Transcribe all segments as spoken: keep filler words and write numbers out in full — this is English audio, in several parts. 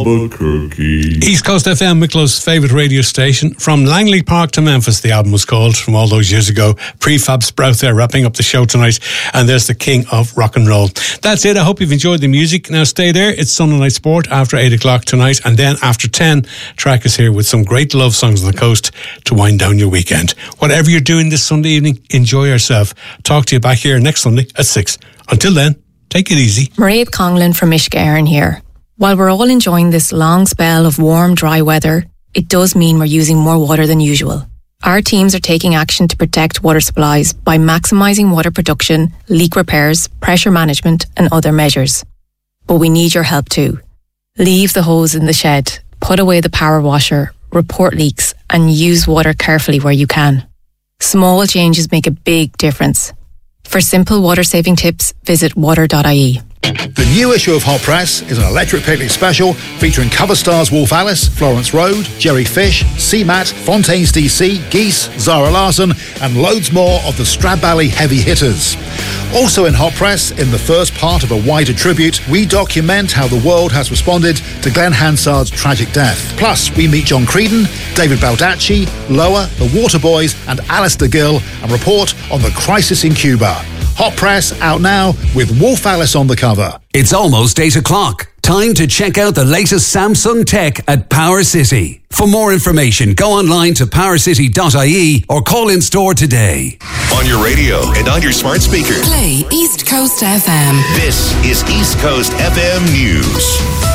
Albuquerque. East Coast F M, Micklow's favourite radio station. From Langley Park to Memphis, the album was called, from all those years ago. Prefab Sprout there, wrapping up the show tonight. And there's the king of rock and roll. That's it. I hope you've enjoyed the music. Now stay there. It's Sunday Night Sport after eight o'clock tonight. And then after ten, Track is here with some great love songs on the coast to wind down your weekend. Whatever you're doing this Sunday evening, enjoy yourself. Talk to you back here next Sunday at six. Until then, take it easy. Mairead Conlon from Ishgarin here. While we're all enjoying this long spell of warm, dry weather, it does mean we're using more water than usual. Our teams are taking action to protect water supplies by maximising water production, leak repairs, pressure management and other measures. But we need your help too. Leave the hose in the shed, put away the power washer, report leaks and use water carefully where you can. Small changes make a big difference. For simple water-saving tips, visit water dot I E. The new issue of Hot Press is an electric picnic special featuring cover stars Wolf Alice, Florence Road, Jerry Fish, C-Mat, Fontaines D C, Geese, Zara Larsson and loads more of the Stradbally heavy hitters. Also in Hot Press, in the first part of a wider tribute, we document how the world has responded to Glenn Hansard's tragic death. Plus, we meet John Creedon, David Baldacci, Loa, the Waterboys and Alistair Gill and report on the crisis in Cuba. Hot Press out now with Wolf Alice on the cover. It's almost eight o'clock. Time to check out the latest Samsung tech at Power City. For more information, go online to power city dot I E or call in store today. On your radio and on your smart speaker. Play East Coast F M. This is East Coast F M News.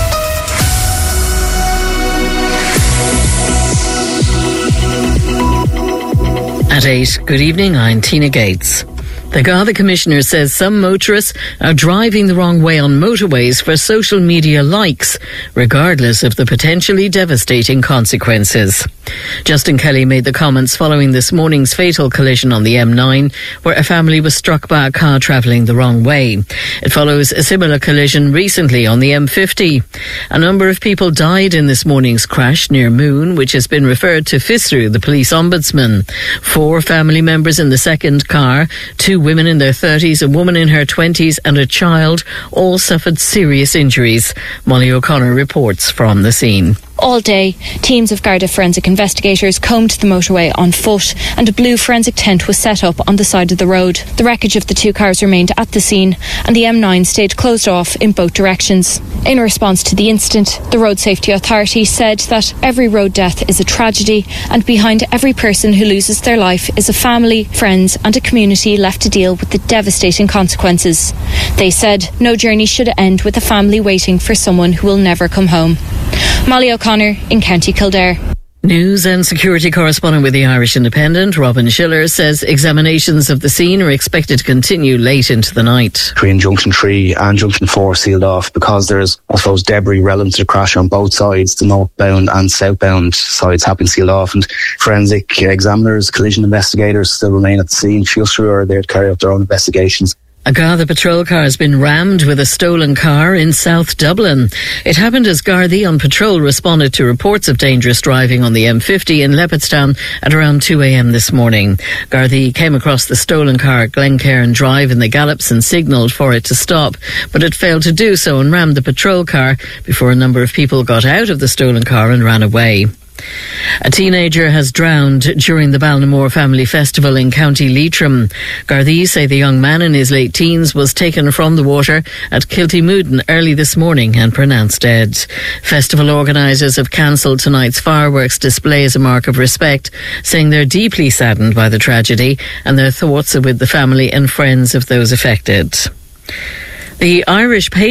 At eight, good evening, I'm Tina Gates. The Garda Commissioner says some motorists are driving the wrong way on motorways for social media likes, regardless of the potentially devastating consequences. Justin Kelly made the comments following this morning's fatal collision on the M nine, where a family was struck by a car travelling the wrong way. It follows a similar collision recently on the M fifty. A number of people died in this morning's crash near Moon, which has been referred to FISRU, the police ombudsman. Four family members in the second car, two women in their thirties, a woman in her twenties and a child all suffered serious injuries. Molly O'Connor reports from the scene. All day, teams of Garda forensic investigators combed the motorway on foot and a blue forensic tent was set up on the side of the road. The wreckage of the two cars remained at the scene and the M nine stayed closed off in both directions. In response to the incident, the Road Safety Authority said that every road death is a tragedy and behind every person who loses their life is a family, friends and a community left to deal with the devastating consequences. They said no journey should end with a family waiting for someone who will never come home. Molly O'Connor in County Kildare. News and security correspondent with the Irish Independent, Robin Schiller, says examinations of the scene are expected to continue late into the night. Between Junction three and Junction four sealed off because there's, I suppose, debris relevant to the crash on both sides. The northbound and southbound sides have been sealed off, and forensic examiners, collision investigators still remain at the scene. FISRU are there to carry out their own investigations. A Garda patrol car has been rammed with a stolen car in South Dublin. It happened as Gardaí on patrol responded to reports of dangerous driving on the M fifty in Leopardstown at around two a.m. this morning. Gardaí came across the stolen car at Glencairn Drive in the Gallops and signalled for it to stop, but it failed to do so and rammed the patrol car before a number of people got out of the stolen car and ran away. A teenager has drowned during the Balnamore Family Festival in County Leitrim. Gardaí say the young man in his late teens was taken from the water at Kiltymoodin early this morning and pronounced dead. Festival organisers have cancelled tonight's fireworks display as a mark of respect, saying they're deeply saddened by the tragedy and their thoughts are with the family and friends of those affected. The Irish